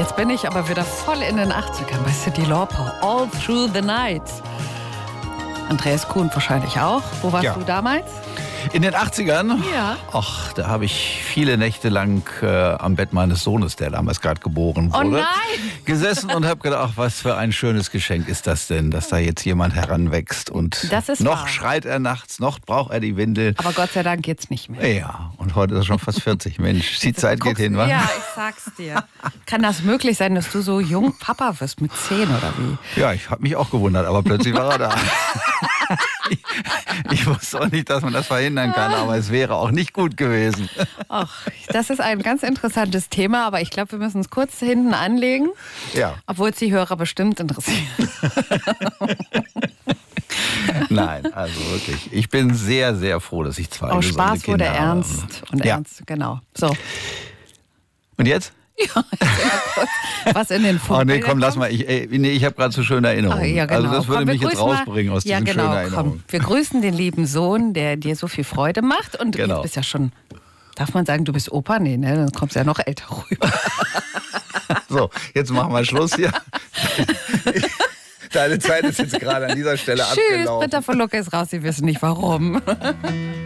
Jetzt bin ich aber wieder voll in den 80ern bei Cyndi Lauper. All Through the Night. Andreas Kuhn wahrscheinlich auch. Wo warst du damals? In den 80ern? Ja. Ach, da habe ich viele Nächte lang am Bett meines Sohnes, der damals gerade geboren wurde, Oh nein! gesessen und habe gedacht, ach, was für ein schönes Geschenk ist das denn, dass da jetzt jemand heranwächst. Und Das ist noch wahr. schreit er nachts, noch braucht er die Windel. Aber Gott sei Dank geht's nicht mehr. Ja, und heute ist er schon fast 40. Mensch, die Zeit geht hin, wa? Ja, ich sag's dir. Kann das möglich sein, dass du so jung Papa wirst mit 10 oder wie? Ja, ich habe mich auch gewundert, aber plötzlich war er da. Ich wusste auch nicht, dass man das verhindern kann, aber es wäre auch nicht gut gewesen. Ach, das ist ein ganz interessantes Thema, aber ich glaube, wir müssen es kurz hinten anlegen, Ja. obwohl es die Hörer bestimmt interessiert. Nein, also wirklich. Ich bin sehr, sehr froh, dass ich zwei Aus gesunde Spaß wurde Kinder ernst habe. und Ja. ernst, genau. So, Und jetzt? was in den Oh Funkbildern nee, komm, lass kommt. mal. Ich habe gerade so schöne Erinnerungen. Ah, ja, genau. Also das würde Komm, wir mich jetzt grüßen mal- rausbringen aus ja, diesen genau, schönen Erinnerungen. komm. Wir grüßen den lieben Sohn, der dir so viel Freude macht. Und Genau. du bist ja schon, darf man sagen, du bist Opa? Nee, ne? Dann kommst du ja noch älter rüber. So, jetzt machen wir Schluss hier. Deine Zeit ist jetzt gerade an dieser Stelle Tschüss, abgelaufen. Britta von Lucke ist raus, Sie wissen nicht warum.